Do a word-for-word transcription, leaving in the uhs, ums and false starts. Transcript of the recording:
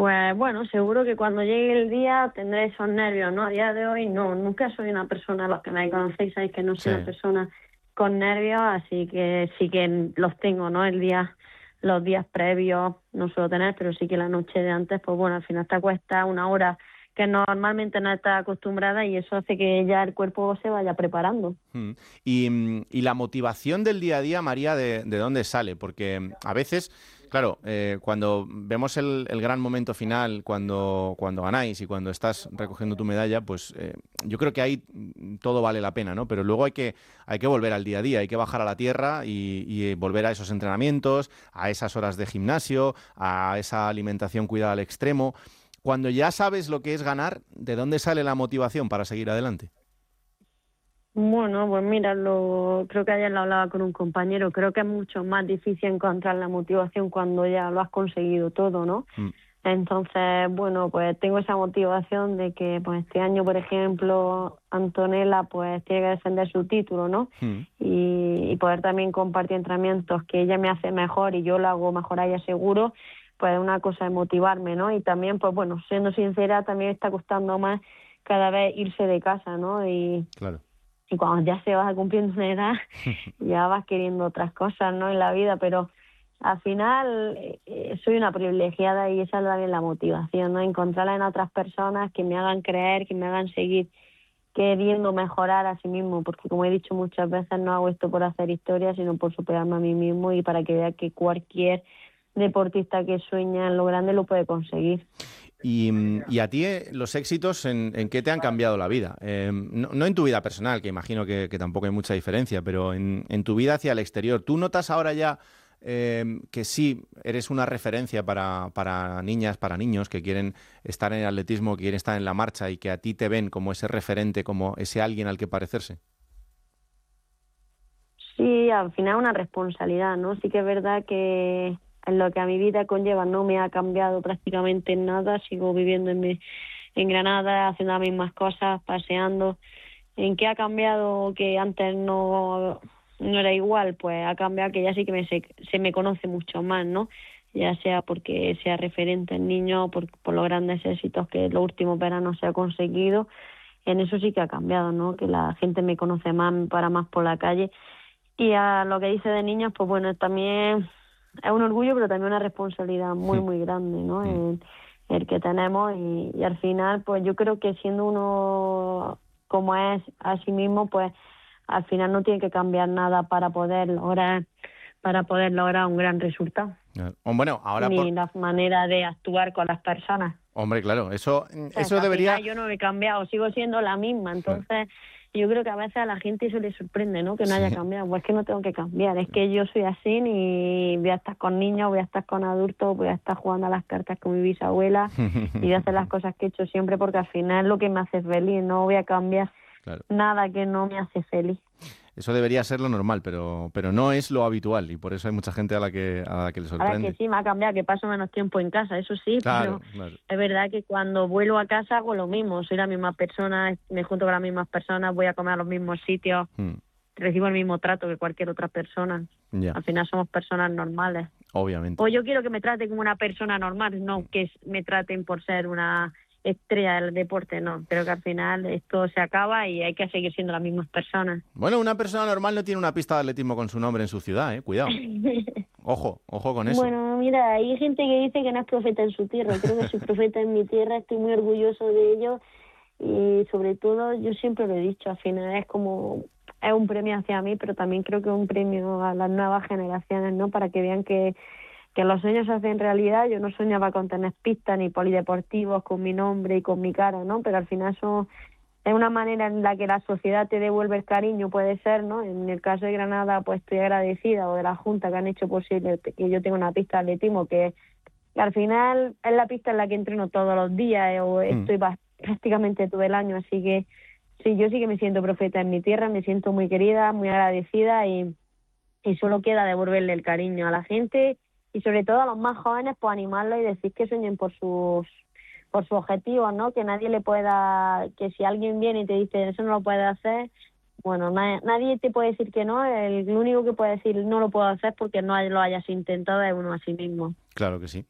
Pues bueno, seguro que cuando llegue el día tendré esos nervios, ¿no? A día de hoy no, nunca soy una persona, los que me conocéis sabéis que no Sí. soy una persona con nervios, así que sí que los tengo, ¿no? El día, los días previos no suelo tener, pero sí que la noche de antes, pues bueno, al final te acuestas una hora que normalmente no estás acostumbrada y eso hace que ya el cuerpo se vaya preparando. Mm. Y, mm, y la motivación del día a día, María, ¿de, de dónde sale? Porque mm, a veces, claro, eh, cuando vemos el, el gran momento final, cuando, cuando ganáis y cuando estás recogiendo tu medalla, pues eh, yo creo que ahí mm, todo vale la pena, ¿no? Pero luego hay que, hay que volver al día a día, hay que bajar a la tierra y, y volver a esos entrenamientos, a esas horas de gimnasio, a esa alimentación cuidada al extremo. Cuando ya sabes lo que es ganar, ¿de dónde sale la motivación para seguir adelante? Bueno, pues mira, lo, creo que ayer lo hablaba con un compañero, creo que es mucho más difícil encontrar la motivación cuando ya lo has conseguido todo, ¿no? Mm. Entonces, bueno, pues tengo esa motivación de que pues este año, por ejemplo, Antonella pues tiene que defender su título, ¿no? Mm. Y, y poder también compartir entrenamientos que ella me hace mejor y yo lo hago mejor a ella seguro, pues una cosa es motivarme, ¿no? Y también, pues bueno, siendo sincera, también está costando más cada vez irse de casa, ¿no? Y Claro. y cuando ya se vas cumpliendo una edad, ya vas queriendo otras cosas, ¿no? En la vida, pero al final eh, soy una privilegiada y esa es también la motivación, ¿no? Encontrarla en otras personas que me hagan creer, que me hagan seguir queriendo mejorar a sí mismo, porque como he dicho muchas veces, no hago esto por hacer historia, sino por superarme a mí mismo y para que vea que cualquier deportista que sueña en lo grande lo puede conseguir. Y, mm, y a ti eh, los éxitos, ¿en, en qué te han cambiado la vida? Eh, no, no en tu vida personal, que imagino que, que tampoco hay mucha diferencia, pero en, en tu vida hacia el exterior. ¿Tú notas ahora ya eh, que sí eres una referencia para, para niñas, para niños que quieren estar en el atletismo, que quieren estar en la marcha y que a ti te ven como ese referente, como ese alguien al que parecerse? Sí, al final una responsabilidad, ¿no? Sí que es verdad que en lo que a mi vida conlleva no me ha cambiado prácticamente nada, sigo viviendo en, mi, en Granada, haciendo las mismas cosas, paseando. ¿En qué ha cambiado que antes no, no era igual? Pues ha cambiado que ya sí que me se, se me conoce mucho más, ¿no? Ya sea porque sea referente en niños, por, por los grandes éxitos que en los últimos veranos se ha conseguido. En eso sí que ha cambiado, ¿no? Que la gente me conoce más, me para más por la calle. Y a lo que dice de niños, pues bueno, también es un orgullo, pero también una responsabilidad muy, muy grande, ¿no? Mm. El, el que tenemos y, y al final, pues yo creo que siendo uno como es a sí mismo, pues al final no tiene que cambiar nada para poder lograr, para poder lograr un gran resultado, Ah, oh, bueno, ahora ni por... la manera de actuar con las personas. Hombre, claro, eso, O sea, que eso al debería... final yo no he cambiado, sigo siendo la misma. Entonces, yo creo que a veces a la gente eso le sorprende, ¿no? Que no haya Sí. cambiado. Pues es que no tengo que cambiar, es que yo soy así y voy a estar con niños, voy a estar con adultos, voy a estar jugando a las cartas con mi bisabuela y voy a hacer las cosas que he hecho siempre porque al final es lo que me hace feliz. No voy a cambiar Claro. nada que no me hace feliz. Eso debería ser lo normal, pero, pero no es lo habitual y por eso hay mucha gente a la que, a la que le Ahora que sorprende. sí, me ha cambiado, que paso menos tiempo en casa, eso sí, pero Claro, claro. es verdad que cuando vuelvo a casa hago lo mismo, soy la misma persona, me junto con las mismas personas, voy a comer a los mismos sitios, Mm, recibo el mismo trato que cualquier otra persona. ya, Al final somos personas normales. obviamente. O yo quiero que me traten como una persona normal, no que s- me traten por ser una estrella del deporte, no. Creo que al final esto se acaba y hay que seguir siendo las mismas personas. Bueno, una persona normal no tiene una pista de atletismo con su nombre en su ciudad, ¿eh? Cuidado. Ojo, ojo con eso. Bueno, mira, hay gente que dice que no es profeta en su tierra. Creo que soy profeta en mi tierra, estoy muy orgulloso de ello y sobre todo yo siempre lo he dicho, al final es como es un premio hacia mí, pero también creo que es un premio a las nuevas generaciones, ¿no? Para que vean que, que los sueños se hacen realidad. Yo no soñaba con tener pistas ni polideportivos con mi nombre y con mi cara, ¿no? Pero al final son es una manera en la que la sociedad te devuelve el cariño, puede ser, ¿no? En el caso de Granada, pues estoy agradecida, o de la Junta que han hecho posible que yo tenga una pista de atletismo, que, que al final es la pista en la que entreno todos los días, eh, o Mm. estoy bas- prácticamente todo el año, así que sí, yo sí que me siento profeta en mi tierra, me siento muy querida, muy agradecida y, y solo queda devolverle el cariño a la gente y sobre todo a los más jóvenes, pues animarlos y decir que sueñen por sus por sus objetivos, ¿no? Que nadie le pueda, que si alguien viene y te dice eso no lo puedes hacer, bueno, na- nadie te puede decir que no, el, el único que puede decir no lo puedo hacer porque no hay- lo hayas intentado es uno a sí mismo. Claro que sí.